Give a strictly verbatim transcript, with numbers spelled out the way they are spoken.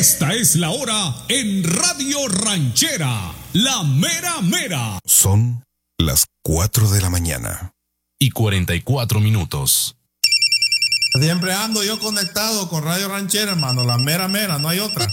Esta es la hora en Radio Ranchera, la mera mera. Son las cuatro de la mañana. Y cuarenta y cuatro minutos. Siempre ando yo conectado con Radio Ranchera, hermano, la mera mera, no hay otra.